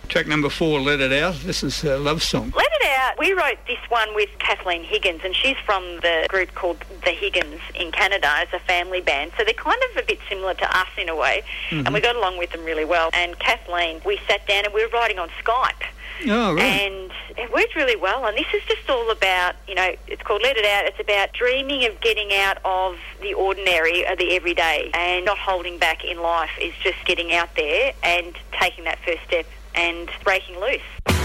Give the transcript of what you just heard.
Track number 4, Let It Out. This is a love song. Let It Out. We wrote this one with Kathleen Higgins, and she's from the group called The Higgins in Canada. It's a family band, so they're kind of a bit similar to us in a way, and we got along with them really well. And Kathleen, we sat down and we were writing on Skype. Oh, right. And it worked really well. And this is just all about, it's called Let It Out. It's about dreaming of getting out of the ordinary, the everyday, and not holding back in life. Is just getting out there and taking that first step and breaking loose.